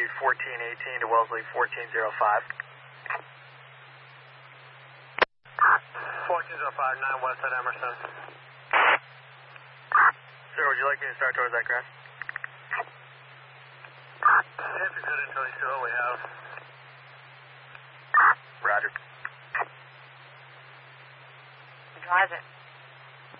1418 to Wellesley 1405. 14059 west at Emerson. Sir, would you like me to start towards that crash? If you could until you see what we have. Roger. Drive it.